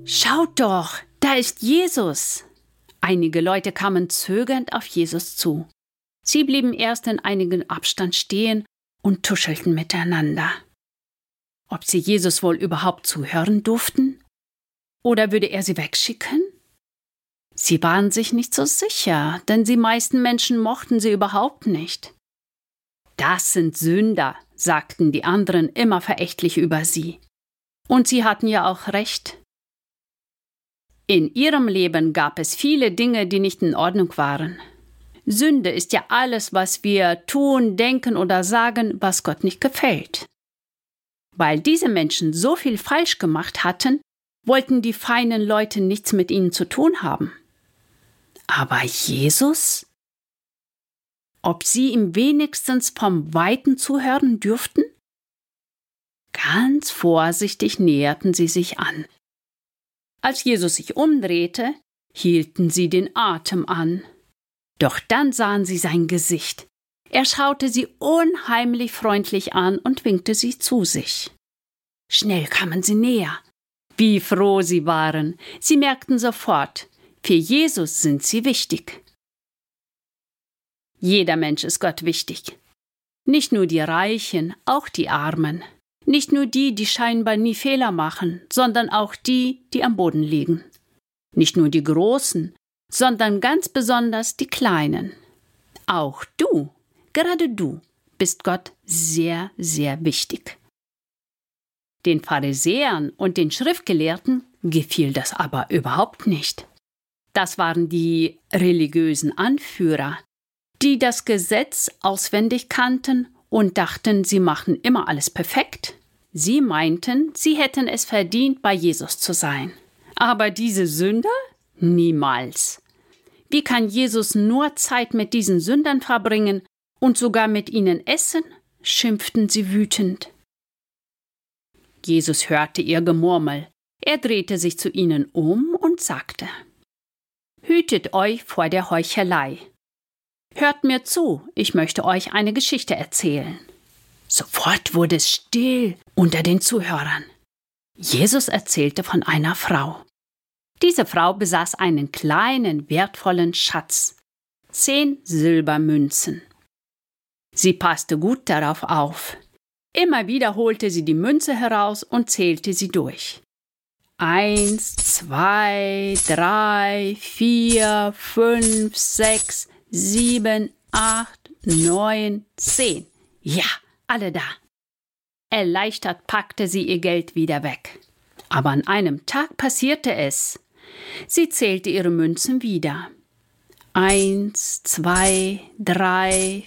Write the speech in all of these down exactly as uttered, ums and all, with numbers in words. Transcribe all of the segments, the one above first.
Schaut doch, da ist Jesus! Einige Leute kamen zögernd auf Jesus zu. Sie blieben erst in einigem Abstand stehen und tuschelten miteinander. Ob sie Jesus wohl überhaupt zuhören durften? Oder würde er sie wegschicken? Sie waren sich nicht so sicher, denn die meisten Menschen mochten sie überhaupt nicht. Das sind Sünder, sagten die anderen immer verächtlich über sie. Und sie hatten ja auch recht. In ihrem Leben gab es viele Dinge, die nicht in Ordnung waren. Sünde ist ja alles, was wir tun, denken oder sagen, was Gott nicht gefällt. Weil diese Menschen so viel falsch gemacht hatten, wollten die feinen Leute nichts mit ihnen zu tun haben. Aber Jesus? Ob sie ihm wenigstens vom Weiten zuhören dürften? Ganz vorsichtig näherten sie sich an. Als Jesus sich umdrehte, hielten sie den Atem an. Doch dann sahen sie sein Gesicht. Er schaute sie unheimlich freundlich an und winkte sie zu sich. Schnell kamen sie näher. Wie froh sie waren. Sie merkten sofort, für Jesus sind sie wichtig. Jeder Mensch ist Gott wichtig. Nicht nur die Reichen, auch die Armen. Nicht nur die, die scheinbar nie Fehler machen, sondern auch die, die am Boden liegen. Nicht nur die Großen, sondern ganz besonders die Kleinen. Auch du, gerade du, bist Gott sehr, sehr wichtig. Den Pharisäern und den Schriftgelehrten gefiel das aber überhaupt nicht. Das waren die religiösen Anführer, die das Gesetz auswendig kannten und dachten, sie machen immer alles perfekt. Sie meinten, sie hätten es verdient, bei Jesus zu sein. Aber diese Sünder? Niemals. Wie kann Jesus nur Zeit mit diesen Sündern verbringen und sogar mit ihnen essen? Schimpften sie wütend. Jesus hörte ihr Gemurmel. Er drehte sich zu ihnen um und sagte: Hütet euch vor der Heuchelei. Hört mir zu, ich möchte euch eine Geschichte erzählen. Sofort wurde es still unter den Zuhörern. Jesus erzählte von einer Frau. Diese Frau besaß einen kleinen, wertvollen Schatz, zehn Silbermünzen. Sie passte gut darauf auf. Immer wieder holte sie die Münze heraus und zählte sie durch. Eins, zwei, drei, vier, fünf, sechs, sieben, acht, neun, zehn. Ja, alle da. Erleichtert packte sie ihr Geld wieder weg. Aber an einem Tag passierte es. Sie zählte ihre Münzen wieder. Eins, zwei, drei,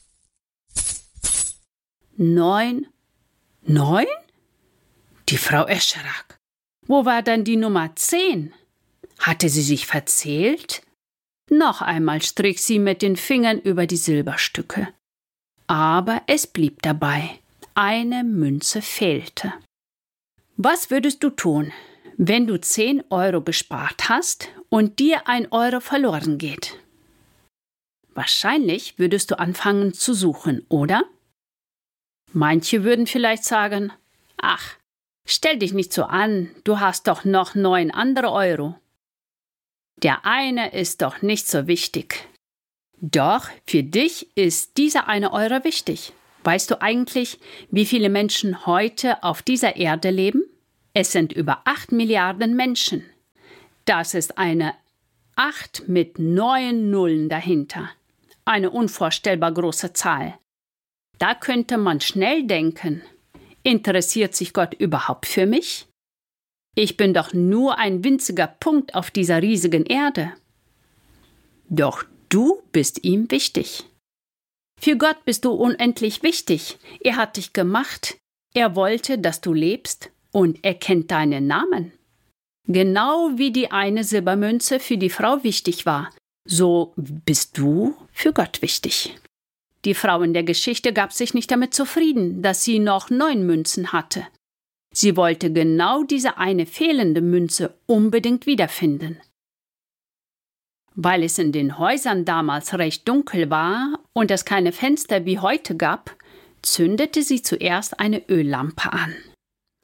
neun. Neun? Die Frau erschrak. Wo war dann die Nummer zehn? Hatte sie sich verzählt? Noch einmal strich sie mit den Fingern über die Silberstücke. Aber es blieb dabei. Eine Münze fehlte. Was würdest du tun, wenn du zehn Euro gespart hast und dir ein Euro verloren geht? Wahrscheinlich würdest du anfangen zu suchen, oder? Manche würden vielleicht sagen: Ach, stell dich nicht so an, du hast doch noch neun andere Euro. Der eine ist doch nicht so wichtig. Doch, für dich ist dieser eine Euro wichtig. Weißt du eigentlich, wie viele Menschen heute auf dieser Erde leben? Es sind über acht Milliarden Menschen. Das ist eine acht mit neun Nullen dahinter. Eine unvorstellbar große Zahl. Da könnte man schnell denken: Interessiert sich Gott überhaupt für mich? Ich bin doch nur ein winziger Punkt auf dieser riesigen Erde. Doch du bist ihm wichtig. Für Gott bist du unendlich wichtig. Er hat dich gemacht. Er wollte, dass du lebst, und er kennt deinen Namen. Genau wie die eine Silbermünze für die Frau wichtig war, so bist du für Gott wichtig. Die Frau in der Geschichte gab sich nicht damit zufrieden, dass sie noch neun Münzen hatte. Sie wollte genau diese eine fehlende Münze unbedingt wiederfinden. Weil es in den Häusern damals recht dunkel war und es keine Fenster wie heute gab, zündete sie zuerst eine Öllampe an.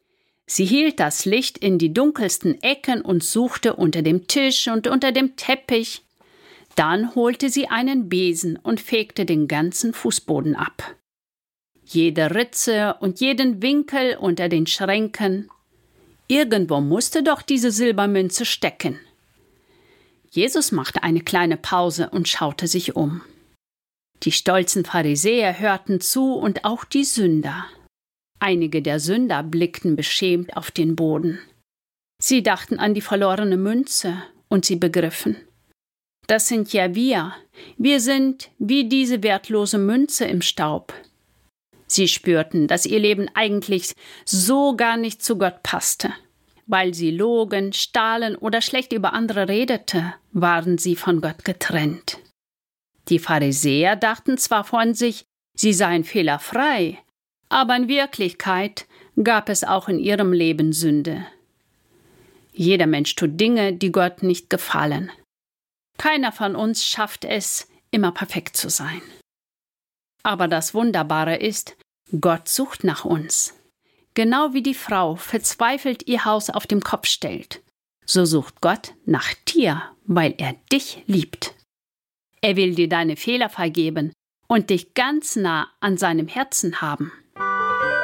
Sie hielt das Licht in die dunkelsten Ecken und suchte unter dem Tisch und unter dem Teppich. Dann holte sie einen Besen und fegte den ganzen Fußboden ab. Jede Ritze und jeden Winkel unter den Schränken. Irgendwo musste doch diese Silbermünze stecken. Jesus machte eine kleine Pause und schaute sich um. Die stolzen Pharisäer hörten zu und auch die Sünder. Einige der Sünder blickten beschämt auf den Boden. Sie dachten an die verlorene Münze und sie begriffen: Das sind ja wir. Wir sind wie diese wertlose Münze im Staub. Sie spürten, dass ihr Leben eigentlich so gar nicht zu Gott passte. Weil sie logen, stahlen oder schlecht über andere redete, waren sie von Gott getrennt. Die Pharisäer dachten zwar von sich, sie seien fehlerfrei, aber in Wirklichkeit gab es auch in ihrem Leben Sünde. Jeder Mensch tut Dinge, die Gott nicht gefallen. Keiner von uns schafft es, immer perfekt zu sein. Aber das Wunderbare ist, Gott sucht nach uns. Genau wie die Frau verzweifelt ihr Haus auf den Kopf stellt, so sucht Gott nach dir, weil er dich liebt. Er will dir deine Fehler vergeben und dich ganz nah an seinem Herzen haben.